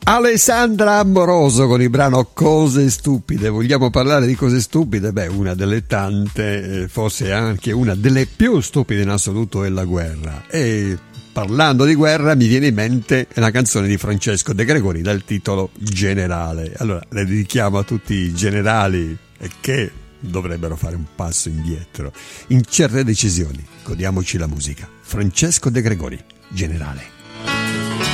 Alessandra Amoroso con il brano Cose stupide. Vogliamo parlare di cose stupide? Beh, una delle tante, forse anche una delle più stupide in assoluto, è la guerra. E parlando di guerra mi viene in mente una canzone di Francesco De Gregori dal titolo Generale. Allora, la dedichiamo a tutti i generali che dovrebbero fare un passo indietro in certe decisioni. Godiamoci la musica. Francesco De Gregori, Generale.